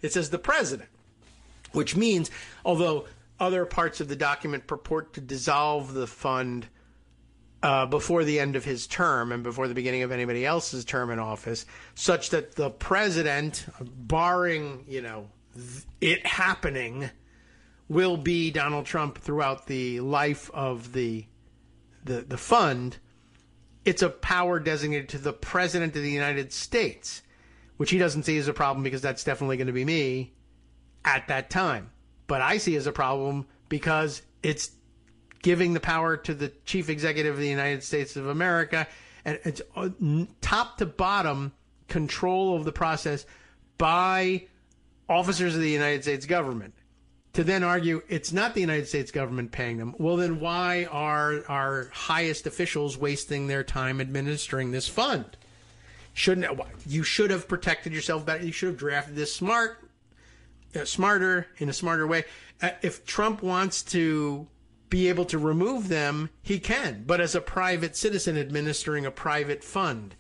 It says the president, which means, although other parts of the document purport to dissolve the fund before the end of his term and before the beginning of anybody else's term in office, such that the president, barring, it happening, will be Donald Trump throughout the life of the fund. It's a power designated to the president of the United States, which he doesn't see as a problem because that's definitely going to be me at that time. But I see as a problem because it's giving the power to the chief executive of the United States of America, and it's top to bottom control of the process by officers of the United States government. To then argue it's not the United States government paying them, well, then why are our highest officials wasting their time administering this fund? You should have protected yourself better. You should have drafted this smarter, in a smarter way. If Trump wants to be able to remove them, he can, but as a private citizen administering a private fund.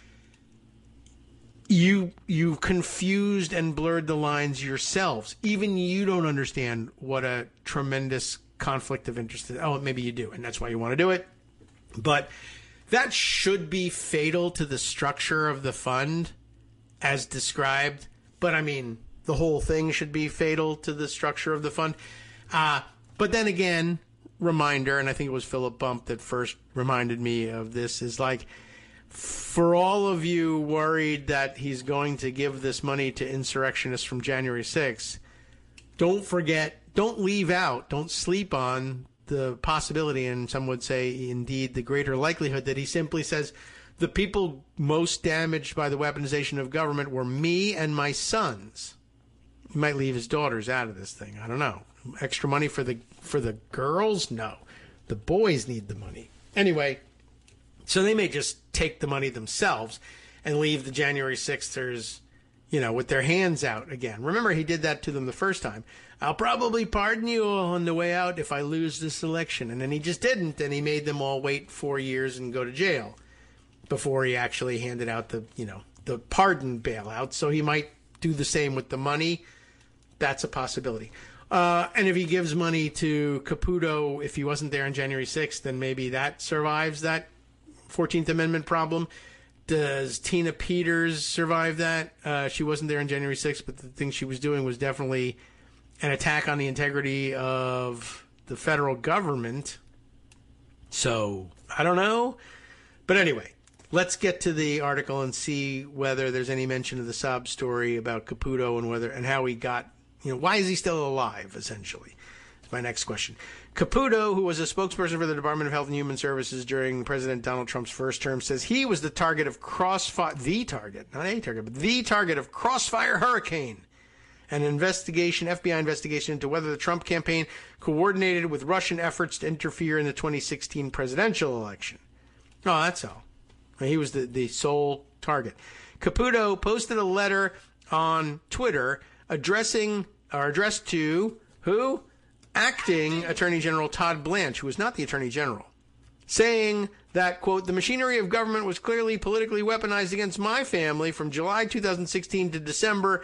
You confused and blurred the lines yourselves. Even you don't understand what a tremendous conflict of interest is. Oh, maybe you do, and that's why you want to do it. But that should be fatal to the structure of the fund as described. But, I mean, the whole thing should be fatal to the structure of the fund. But then again, reminder, and I think it was Philip Bump that first reminded me of this, is like, for all of you worried that he's going to give this money to insurrectionists from January 6th, don't forget, don't leave out, don't sleep on the possibility, and some would say indeed the greater likelihood, that he simply says the people most damaged by the weaponization of government were me and my sons. He might leave his daughters out of this thing. I don't know. Extra money for the girls? No. The boys need the money. Anyway, so they may just take the money themselves and leave the January 6thers, with their hands out again. Remember, he did that to them the first time. I'll probably pardon you on the way out if I lose this election. And then he just didn't, and he made them all wait 4 years and go to jail before he actually handed out the pardon bailout. So he might do the same with the money. That's a possibility. And if he gives money to Caputo, if he wasn't there on January 6th, then maybe that survives that 14th Amendment problem. Does Tina Peters survive that? She wasn't there on January 6th, but the thing she was doing was definitely an attack on the integrity of the federal government. So, I don't know. But anyway, let's get to the article and see whether there's any mention of the sob story about Caputo and how he got, why is he still alive, essentially? That's my next question. Caputo, who was a spokesperson for the Department of Health and Human Services during President Donald Trump's first term, says he was the target of the target of Crossfire Hurricane, an FBI investigation into whether the Trump campaign coordinated with Russian efforts to interfere in the 2016 presidential election. Oh, that's all. He was the sole target. Caputo posted a letter on Twitter addressed to who? Acting Attorney General Todd Blanche, who was not the Attorney General, saying that, quote, the machinery of government was clearly politically weaponized against my family from July 2016 to December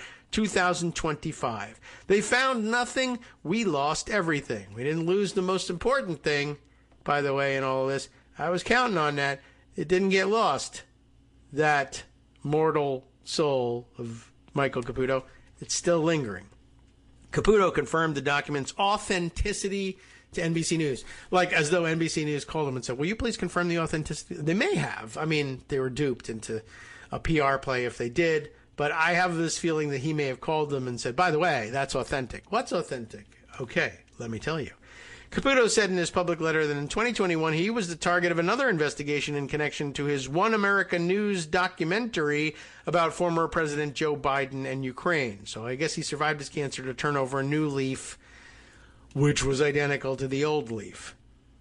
2025. They found nothing. We lost everything. We didn't lose the most important thing, by the way, in all of this. I was counting on that. It didn't get lost. That mortal soul of Michael Caputo, it's still lingering. Caputo confirmed the document's authenticity to NBC News, like as though NBC News called him and said, will you please confirm the authenticity? They may have. I mean, they were duped into a PR play if they did, but I have this feeling that he may have called them and said, by the way, that's authentic. What's authentic? Okay, let me tell you. Caputo said in his public letter that in 2021 he was the target of another investigation in connection to his One America News documentary about former President Joe Biden and Ukraine. So I guess he survived his cancer to turn over a new leaf, which was identical to the old leaf.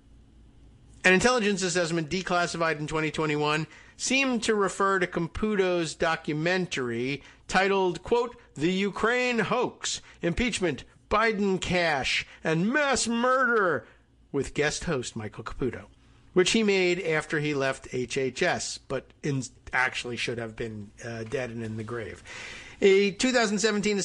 An intelligence assessment declassified in 2021 seemed to refer to Caputo's documentary titled, quote, The Ukraine Hoax, Impeachment, Biden Cash, and Mass Murder, with guest host Michael Caputo, which he made after he left HHS, but actually should have been dead and in the grave. A 2017